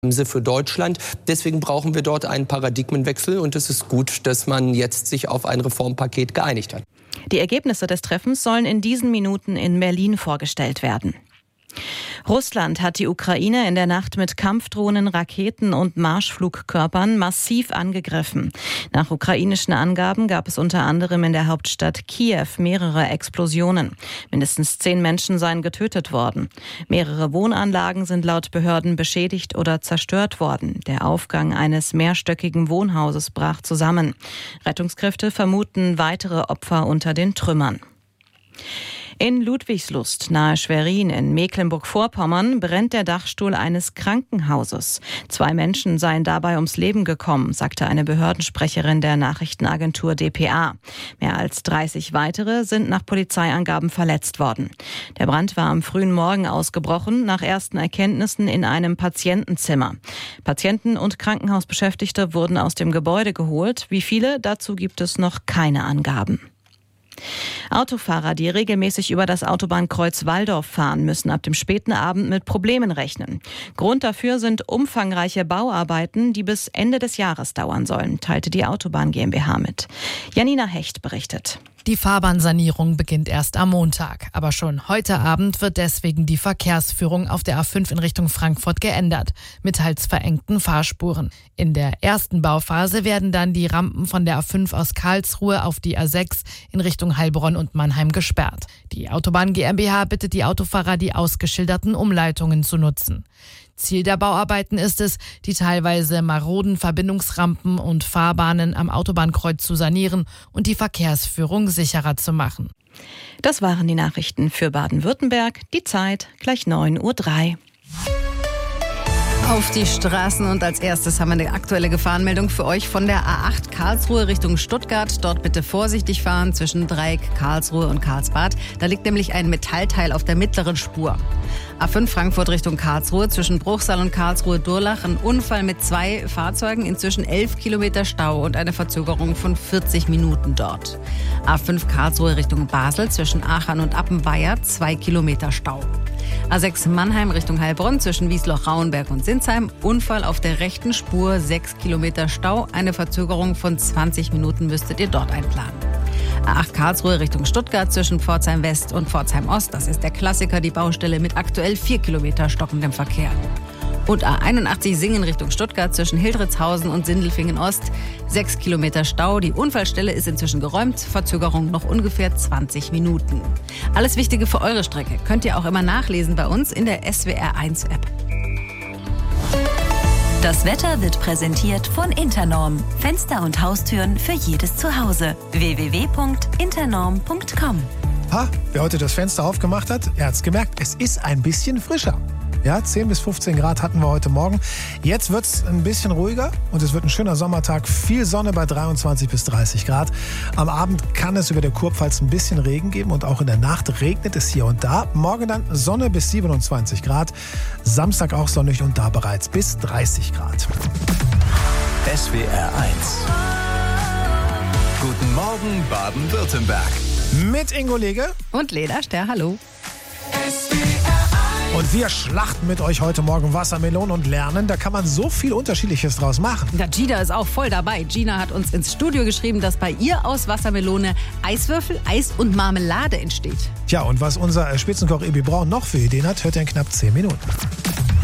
für Deutschland. Deswegen brauchen wir dort einen Paradigmenwechsel und es ist gut, dass man jetzt sich auf ein Reformpaket geeinigt hat. Die Ergebnisse des Treffens sollen in diesen Minuten in Berlin vorgestellt werden. Russland hat die Ukraine in der Nacht mit Kampfdrohnen, Raketen und Marschflugkörpern massiv angegriffen. Nach ukrainischen Angaben gab es unter anderem in der Hauptstadt Kiew mehrere Explosionen. Mindestens 10 Menschen seien getötet worden. Mehrere Wohnanlagen sind laut Behörden beschädigt oder zerstört worden. Der Aufgang eines mehrstöckigen Wohnhauses brach zusammen. Rettungskräfte vermuten weitere Opfer unter den Trümmern. In Ludwigslust nahe Schwerin in Mecklenburg-Vorpommern brennt der Dachstuhl eines Krankenhauses. 2 Menschen seien dabei ums Leben gekommen, sagte eine Behördensprecherin der Nachrichtenagentur dpa. Mehr als 30 weitere sind nach Polizeiangaben verletzt worden. Der Brand war am frühen Morgen ausgebrochen, nach ersten Erkenntnissen in einem Patientenzimmer. Patienten und Krankenhausbeschäftigte wurden aus dem Gebäude geholt. Wie viele? Dazu gibt es noch keine Angaben. Autofahrer, die regelmäßig über das Autobahnkreuz Walldorf fahren, müssen ab dem späten Abend mit Problemen rechnen. Grund dafür sind umfangreiche Bauarbeiten, die bis Ende des Jahres dauern sollen, teilte die Autobahn GmbH mit. Janina Hecht berichtet. Die Fahrbahnsanierung beginnt erst am Montag. Aber schon heute Abend wird deswegen die Verkehrsführung auf der A5 in Richtung Frankfurt geändert, mit teils verengten Fahrspuren. In der ersten Bauphase werden dann die Rampen von der A5 aus Karlsruhe auf die A6 in Richtung Heilbronn und Mannheim gesperrt. Die Autobahn GmbH bittet die Autofahrer, die ausgeschilderten Umleitungen zu nutzen. Ziel der Bauarbeiten ist es, die teilweise maroden Verbindungsrampen und Fahrbahnen am Autobahnkreuz zu sanieren und die Verkehrsführung sicherer zu machen. Das waren die Nachrichten für Baden-Württemberg. Die Zeit gleich 9:03 Uhr. Auf die Straßen und als erstes haben wir eine aktuelle Gefahrenmeldung für euch von der A8 Karlsruhe Richtung Stuttgart. Dort bitte vorsichtig fahren zwischen Dreieck, Karlsruhe und Karlsbad. Da liegt nämlich ein Metallteil auf der mittleren Spur. A5 Frankfurt Richtung Karlsruhe zwischen Bruchsal und Karlsruhe-Durlach. Ein Unfall mit 2 Fahrzeugen, inzwischen 11 Kilometer Stau und eine Verzögerung von 40 Minuten dort. A5 Karlsruhe Richtung Basel zwischen Aachen und Appenweier 2 Kilometer Stau. A6 Mannheim Richtung Heilbronn zwischen Wiesloch, Rauenberg und Sinsheim. Unfall auf der rechten Spur, 6 Kilometer Stau. Eine Verzögerung von 20 Minuten müsstet ihr dort einplanen. A8 Karlsruhe Richtung Stuttgart zwischen Pforzheim West und Pforzheim Ost. Das ist der Klassiker, die Baustelle mit aktuell 4 Kilometer stockendem Verkehr. Und A81 Singen Richtung Stuttgart zwischen Hildritzhausen und Sindelfingen Ost. 6 Kilometer Stau. Die Unfallstelle ist inzwischen geräumt. Verzögerung noch ungefähr 20 Minuten. Alles Wichtige für eure Strecke könnt ihr auch immer nachlesen bei uns in der SWR1 App. Das Wetter wird präsentiert von Internorm. Fenster und Haustüren für jedes Zuhause. www.internorm.com. Wer heute das Fenster aufgemacht hat, er hat's gemerkt, es ist ein bisschen frischer. Ja, 10 bis 15 Grad hatten wir heute Morgen. Jetzt wird es ein bisschen ruhiger und es wird ein schöner Sommertag. Viel Sonne bei 23 bis 30 Grad. Am Abend kann es über der Kurpfalz ein bisschen Regen geben und auch in der Nacht regnet es hier und da. Morgen dann Sonne bis 27 Grad. Samstag auch sonnig und da bereits bis 30 Grad. SWR 1. Guten Morgen Baden-Württemberg. Mit Ingo Lege und Leda Ster, hallo. Und wir schlachten mit euch heute Morgen Wassermelonen und lernen, da kann man so viel Unterschiedliches draus machen. Ja, Gina ist auch voll dabei. Gina hat uns ins Studio geschrieben, dass bei ihr aus Wassermelone Eiswürfel, Eis und Marmelade entsteht. Tja, und was unser Spitzenkoch Ebi Braun noch für Ideen hat, hört ihr in knapp 10 Minuten.